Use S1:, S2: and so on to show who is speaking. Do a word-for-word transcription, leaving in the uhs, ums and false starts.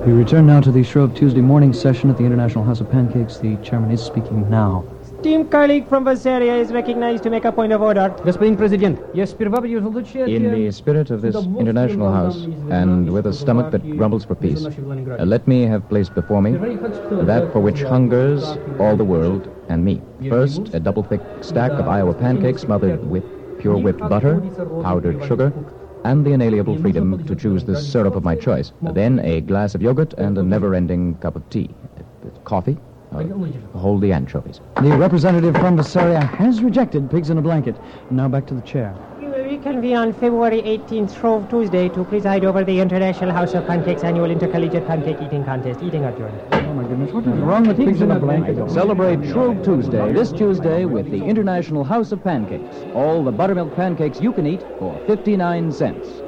S1: We return now to the Shrove Tuesday morning session at the International House of Pancakes. The chairman is speaking now.
S2: Esteemed colleague from Bavaria is recognized to make a point of order.
S3: Господин президент, я сперва
S4: In the spirit of this International House, and with a stomach that grumbles for peace, uh, let me have placed before me that for which hungers all the world and me. First, a double-thick stack of Iowa pancakes smothered with pure whipped butter, powdered sugar, and the inalienable freedom to choose the syrup of my choice. Then a glass of yogurt and a never-ending cup of tea. Coffee. Uh, hold the anchovies.
S1: The representative from Bavaria has rejected pigs in a blanket. Now back to the chair.
S2: We will reconvene on February eighteenth, Shrove Tuesday, to preside over the International House of Pancakes annual intercollegiate pancake eating contest. Eating adjourned.
S1: Oh, my goodness. What is wrong with pigs in a blanket?
S4: Celebrate Shrove Tuesday this Tuesday with the International House of Pancakes. All the buttermilk pancakes you can eat for fifty-nine cents.